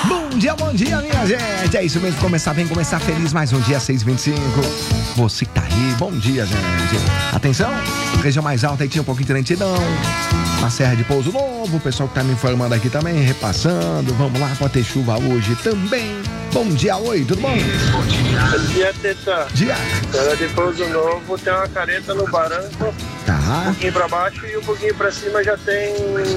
Bom dia, minha gente. É isso mesmo, vem começar feliz mais um dia, 6h25. Você que tá aí, bom dia, gente. Atenção, região mais alta aí tinha um pouquinho de lentidão. Na Serra de Pouso Novo, o pessoal que tá me informando aqui também, repassando. Vamos lá, pode ter chuva hoje também. Bom dia, oi, tudo bom? Bom dia, Teta. Dia. Serra de Pouso Novo tem uma careta no barranco. Tá. Um pouquinho pra baixo e um pouquinho pra cima já tem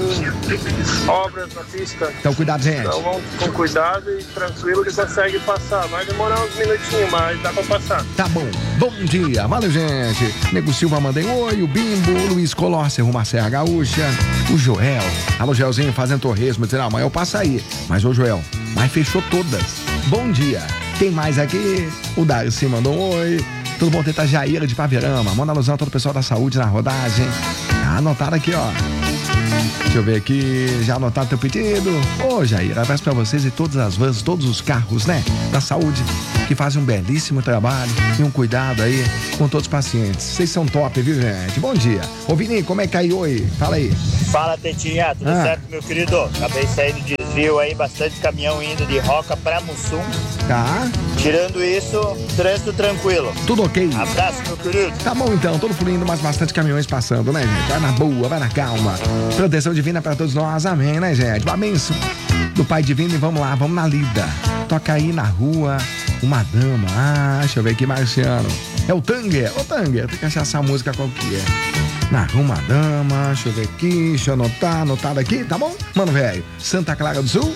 obras na pista. Então, cuidado, gente. Então vamos com cuidado e tranquilo que consegue passar. Vai demorar uns minutinhos, mas dá pra passar. Tá bom. Bom dia. Valeu, gente. Nego Silva mandei oi, o Bimbo, o Luiz Colossi arruma a Serra Gaúcha, o Joel. Alô, Joelzinho fazendo torresmo. Dizendo, amanhã eu passo aí. Mas, ô, Joel, mas fechou todas. Bom dia. Quem mais aqui? O Darcy mandou um oi. Tudo bom, Teta Jaira de Paverama. Manda alusão a todo o pessoal da saúde na rodagem. Tá anotado aqui, ó. Deixa eu ver aqui, já anotaram teu pedido? Ô, Jair, abraço pra vocês e todas as vans, todos os carros, né? Da saúde, que fazem um belíssimo trabalho e um cuidado aí com todos os pacientes. Vocês são top, viu, gente? Bom dia. Ô, Vini, como é que caiu aí? Fala aí. Fala, Tetinha, tudo certo, meu querido? Acabei saindo de desvio aí, bastante caminhão indo de Roca pra Mussum. Tá. Tirando isso, trânsito tranquilo. Tudo ok? Abraço, meu querido. Tá bom, então, todo fluindo, mas bastante caminhões passando, né, gente? Vai na boa, vai na calma. Proteção divina pra todos nós, amém, né, gente? Uma bênção do Pai Divino e vamos lá, vamos na lida. Toca aí na rua, uma dama. Ah, deixa eu ver aqui, Marciano. É o Tanger. Ô, Tanger, tem que achar essa música qual que é. Na rua, uma dama, deixa eu ver aqui, deixa eu anotar, anotado aqui, tá bom? Mano, velho, Santa Clara do Sul.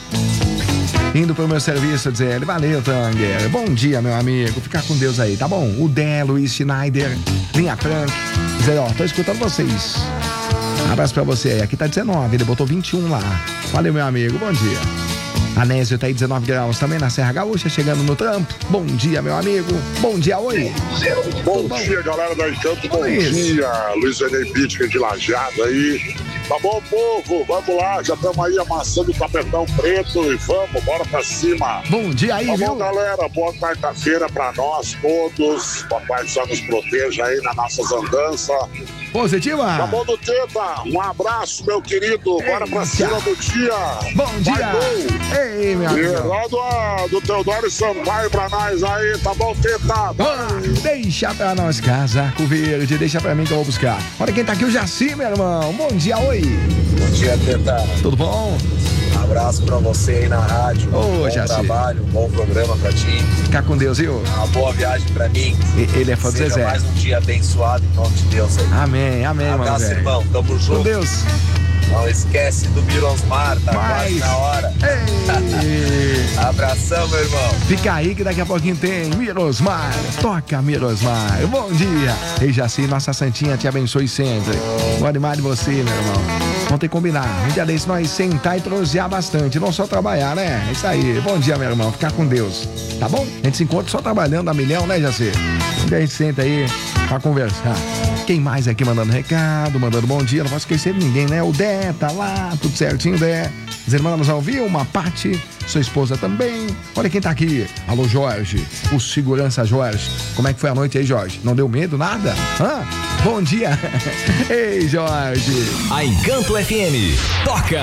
Indo pro meu serviço, dizer ele, valeu, Tanger. Bom dia, meu amigo. Ficar com Deus aí, tá bom? O Dé, Luiz Schneider, Linha Frank. Dizer, ó, tô escutando vocês. Abraço pra você aí. Aqui tá 19, ele botou 21 lá. Valeu, meu amigo. Bom dia. Anésio tá aí 19 graus também na Serra Gaúcha, chegando no trampo. Bom dia, meu amigo. Bom dia, oi. Bom dia, galera da Encanto. Bom dia, Luiz Enei Pítica de Lajeado aí. Tá bom, povo? Vamos lá, já estamos aí amassando o tapetão preto e vamos, bora pra cima. Bom dia aí, tá viu? Bom, galera, boa quarta-feira pra nós todos. Papai só nos proteja aí nas nossas andanças. Positiva? Tá bom, do Teta, um abraço, meu querido. Bora pra cima do dia. Bom dia. Ei, meu amigo. E lá do Teodoro Sampaio pra nós aí, tá bom, Teta? Deixa pra nós, Casaco Verde, deixa pra mim que eu vou buscar. Olha quem tá aqui, o Jaci, meu irmão. Bom dia, oi. Bom dia, Teta. Tudo bom? Abraço pra você aí na rádio. Ô, Jaci. Bom trabalho, bom programa pra ti. Fica com Deus, viu? Uma boa viagem pra mim. Ele é fã do Zezé. Mais um dia abençoado em nome de Deus aí. Amém, amém, mano. Abraço, irmão. Tamo junto. Com Deus. Não esquece do Mirosmar, tá quase na hora. Abração, meu irmão. Fica aí que daqui a pouquinho tem Mirosmar. Toca, Mirosmar. Bom dia. E Jaci, nossa santinha te abençoe sempre. Vou animar de você, meu irmão. Vamos ter que combinar. Um dia desse nós sentar e prosear bastante. Não só trabalhar, né? É isso aí. Bom dia, meu irmão. Ficar com Deus. Tá bom? A gente se encontra só trabalhando a milhão, né, Jaci? Um dia a gente senta aí pra conversar. Quem mais aqui mandando recado, mandando bom dia? Não posso esquecer de ninguém, né? O Dé tá lá, tudo certinho, Dé. As irmãs nos ouviu, uma Pati, sua esposa também. Olha quem tá aqui. Alô, Jorge, o segurança Jorge. Como é que foi a noite aí, Jorge? Não deu medo, nada? Hã? Bom dia. Ei, Jorge. A Encanto FM toca